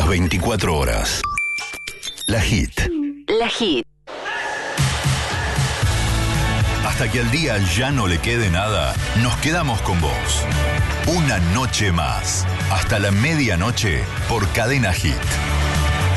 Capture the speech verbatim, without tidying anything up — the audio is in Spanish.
veinticuatro horas. La Hit. La Hit. Hasta que al día ya no le quede nada, nos quedamos con vos. Una noche más. Hasta la medianoche por Cadena Hit.